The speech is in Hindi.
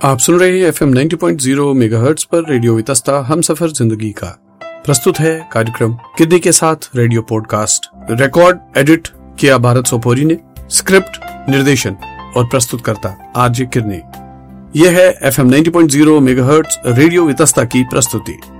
आप सुन रहे हैं FM 90.0 मेगाहर्ट्ज पर रेडियो वितस्ता हम सफर जिंदगी का। प्रस्तुत है कार्यक्रम किडनी के साथ रेडियो पॉडकास्ट। रिकॉर्ड एडिट किया भारत सोपोरी ने। स्क्रिप्ट, निर्देशन और प्रस्तुतकर्ता आरजे किडनी। यह है FM 90.0 मेगाहर्ट्ज रेडियो वितस्ता की प्रस्तुति।